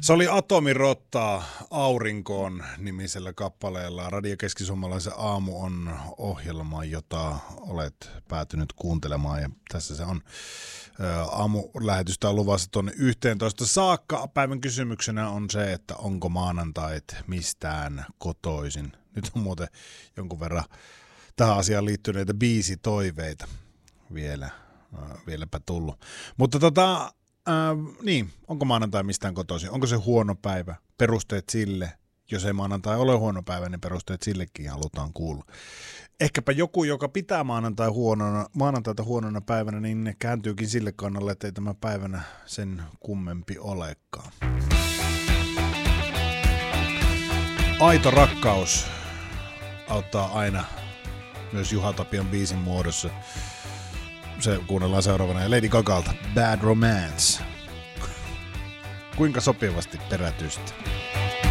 Se oli Atomirottaa aurinkoon nimisellä kappaleella. Radio Keski-Suomalaisen aamu on ohjelma, jota olet päätynyt kuuntelemaan. Ja tässä se on. Aamulähetystä on luvassa tuonne 11 saakka. Päivän kysymyksenä on se, että onko maanantait mistään kotoisin. Nyt on muuten jonkun verran tähän asiaan liittyneitä biisitoiveita vieläpä tullut. Mutta niin, onko maanantai mistään kotoisin? Onko se huono päivä? Perusteet sille. Jos ei maanantai ole huono päivä, niin perusteet sillekin halutaan kuulla. Ehkäpä joku, joka pitää maanantaita huonona päivänä, niin kääntyykin sille kannalle, että ei tämä päivänä sen kummempi olekaan. Aito rakkaus auttaa aina myös Juha Tapion biisin muodossa. Se kuunnellaan seuraavana ja Lady Gagalta Bad Romance. Kuinka sopivasti perätystä.